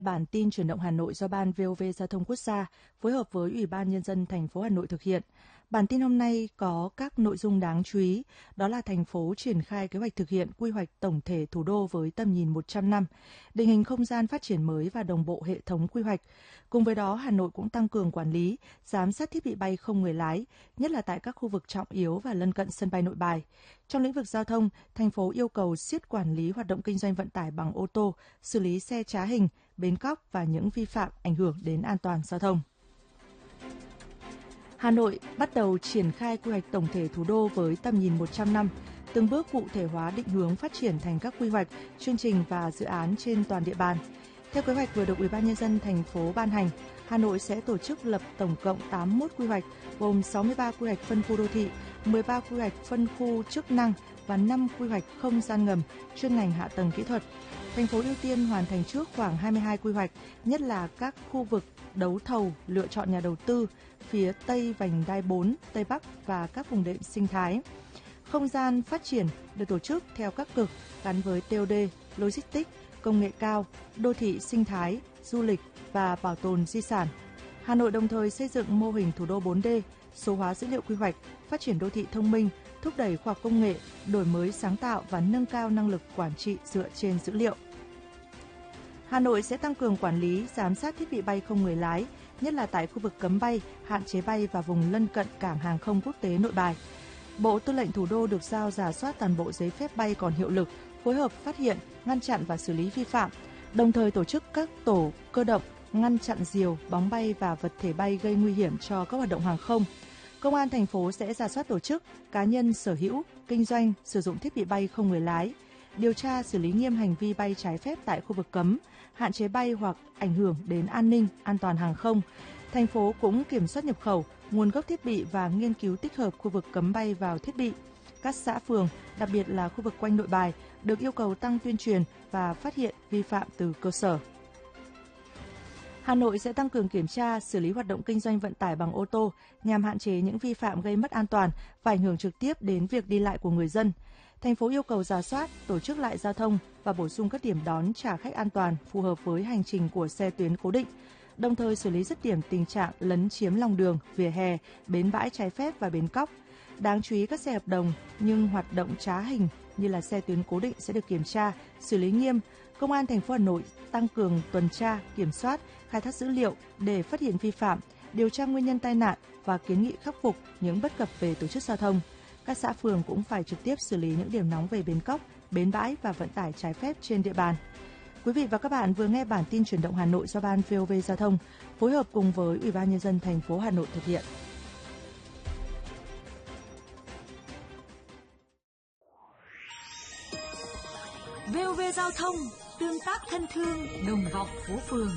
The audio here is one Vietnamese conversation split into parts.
Bản tin chuyển động Hà Nội do Ban VOV Giao thông Quốc gia phối hợp với Ủy ban Nhân dân thành phố Hà Nội thực hiện. Bản tin hôm nay có các nội dung đáng chú ý, đó là thành phố triển khai kế hoạch thực hiện quy hoạch tổng thể thủ đô với tầm nhìn 100 năm, định hình không gian phát triển mới và đồng bộ hệ thống quy hoạch. Cùng với đó, Hà Nội cũng tăng cường quản lý, giám sát thiết bị bay không người lái, nhất là tại các khu vực trọng yếu và lân cận sân bay Nội Bài. Trong lĩnh vực giao thông, thành phố yêu cầu siết quản lý hoạt động kinh doanh vận tải bằng ô tô, xử lý xe trá hình, bến cóc và những vi phạm ảnh hưởng đến an toàn giao thông. Hà Nội bắt đầu triển khai quy hoạch tổng thể thủ đô với tầm nhìn 100 năm, từng bước cụ thể hóa định hướng phát triển thành các quy hoạch, chương trình và dự án trên toàn địa bàn. Theo kế hoạch vừa được Ủy ban Nhân dân thành phố ban hành, Hà Nội sẽ tổ chức lập tổng cộng 81 quy hoạch, gồm 63 quy hoạch phân khu đô thị, 13 quy hoạch phân khu chức năng và 5 quy hoạch không gian ngầm, chuyên ngành hạ tầng kỹ thuật. Thành phố ưu tiên hoàn thành trước khoảng 22 quy hoạch, nhất là các khu vực đấu thầu, lựa chọn nhà đầu tư, phía Tây vành đai 4, Tây Bắc và các vùng đệm sinh thái. Không gian phát triển được tổ chức theo các cực gắn với TOD, Logistics, công nghệ cao, đô thị sinh thái, du lịch và bảo tồn di sản. Hà Nội đồng thời xây dựng mô hình thủ đô 4D, số hóa dữ liệu quy hoạch, phát triển đô thị thông minh, thúc đẩy khoa học công nghệ, đổi mới sáng tạo và nâng cao năng lực quản trị dựa trên dữ liệu. Hà Nội sẽ tăng cường quản lý, giám sát thiết bị bay không người lái, nhất là tại khu vực cấm bay, hạn chế bay và vùng lân cận cảng hàng không quốc tế Nội Bài. Bộ Tư lệnh Thủ đô được giao rà soát toàn bộ giấy phép bay còn hiệu lực, phối hợp phát hiện, ngăn chặn và xử lý vi phạm, đồng thời tổ chức các tổ cơ động ngăn chặn diều, bóng bay và vật thể bay gây nguy hiểm cho các hoạt động hàng không. Công an thành phố sẽ rà soát tổ chức, cá nhân sở hữu, kinh doanh, sử dụng thiết bị bay không người lái, điều tra xử lý nghiêm hành vi bay trái phép tại khu vực cấm, hạn chế bay hoặc ảnh hưởng đến an ninh, an toàn hàng không. Thành phố cũng kiểm soát nhập khẩu, nguồn gốc thiết bị và nghiên cứu tích hợp khu vực cấm bay vào thiết bị. Các xã phường, đặc biệt là khu vực quanh Nội Bài, được yêu cầu tăng tuyên truyền và phát hiện vi phạm từ cơ sở. Hà Nội sẽ tăng cường kiểm tra, xử lý hoạt động kinh doanh vận tải bằng ô tô nhằm hạn chế những vi phạm gây mất an toàn và ảnh hưởng trực tiếp đến việc đi lại của người dân. Thành phố yêu cầu rà soát, tổ chức lại giao thông và bổ sung các điểm đón trả khách an toàn phù hợp với hành trình của xe tuyến cố định, đồng thời xử lý dứt điểm tình trạng lấn chiếm lòng đường, vỉa hè, bến bãi trái phép và bến cóc. Đáng chú ý, các xe hợp đồng nhưng hoạt động trá hình như là xe tuyến cố định sẽ được kiểm tra, xử lý nghiêm. Công an thành phố Hà Nội tăng cường tuần tra, kiểm soát, khai thác dữ liệu để phát hiện vi phạm, điều tra nguyên nhân tai nạn và kiến nghị khắc phục những bất cập về tổ chức giao thông. Các xã phường cũng phải trực tiếp xử lý những điểm nóng về bến cóc, bến bãi và vận tải trái phép trên địa bàn. Quý vị và các bạn vừa nghe bản tin chuyển động Hà Nội do Ban VOV Giao thông phối hợp cùng với Ủy ban Nhân dân thành phố Hà Nội thực hiện. VOV Giao thông, tương tác thân thương, đồng vọng phố phường.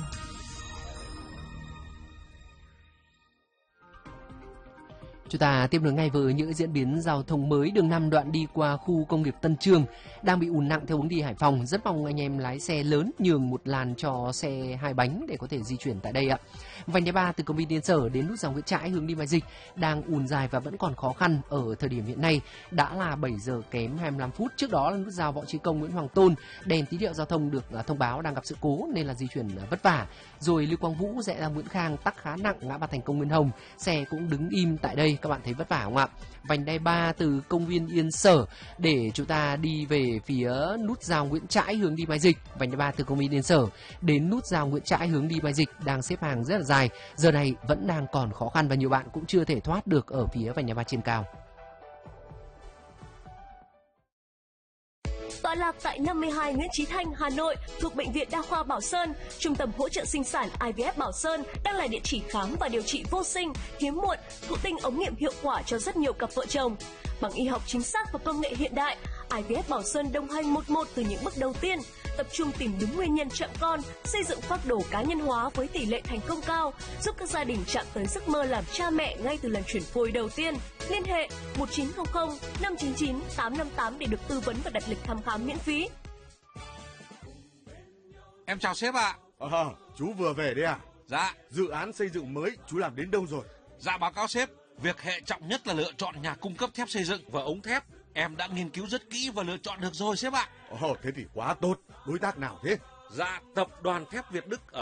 Chúng ta tiếp nối ngay với những diễn biến giao thông mới. Đường 5 đoạn đi qua khu công nghiệp Tân Chương đang bị ùn nặng theo hướng đi Hải Phòng. Rất mong anh em lái xe lớn nhường một làn cho xe hai bánh để có thể di chuyển tại đây ạ. Vành đai 3 từ công viên Yên Sở đến nút giao Nguyễn Trãi hướng đi Mai Dịch đang ùn dài và vẫn còn khó khăn ở thời điểm hiện nay. Đã là 7 giờ kém 25 phút. Trước đó là nút giao Võ Chí Công Nguyễn Hoàng Tôn, đèn tín hiệu giao thông được thông báo đang gặp sự cố nên là di chuyển vất vả. Rồi Lưu Quang Vũ rẽ ra Nguyễn Khang tắc khá nặng, ngã ba thành Công Nguyên Hồng, xe cũng đứng im tại đây. Các bạn thấy vất vả không ạ? Vành đai 3 từ công viên Yên Sở để chúng ta đi về phía nút giao Nguyễn Trãi hướng đi Mai Dịch. Vành đai 3 từ công viên Yên Sở đến nút giao Nguyễn Trãi hướng đi Mai Dịch đang xếp hàng rất là dài. Giờ này vẫn đang còn khó khăn và nhiều bạn cũng chưa thể thoát được ở phía vành đai 3 trên cao. Tọa lạc tại 52 Nguyễn Chí Thanh, Hà Nội, thuộc Bệnh viện Đa khoa Bảo Sơn, Trung tâm hỗ trợ sinh sản IVF Bảo Sơn đang là địa chỉ khám và điều trị vô sinh, hiếm muộn, thụ tinh ống nghiệm hiệu quả cho rất nhiều cặp vợ chồng. Bằng y học chính xác và công nghệ hiện đại, IVF Bảo Sơn đồng hành một từ những bước đầu tiên, tập trung tìm đúng nguyên nhân chậm con, xây dựng phác đồ cá nhân hóa với tỷ lệ thành công cao, giúp các gia đình chạm tới giấc mơ làm cha mẹ ngay từ lần chuyển phôi đầu tiên. Liên hệ 1900 599 858 để được tư vấn và đặt lịch thăm khám miễn phí. Em chào sếp ạ. Chú vừa về đấy à? Dạ. Dự án xây dựng mới chú làm đến đâu rồi? Dạ báo cáo sếp, việc hệ trọng nhất là lựa chọn nhà cung cấp thép xây dựng và ống thép. Em đã nghiên cứu rất kỹ và lựa chọn được rồi sếp ạ. Thế thì quá tốt. Đối tác nào thế? Dạ, tập đoàn thép Việt Đức ở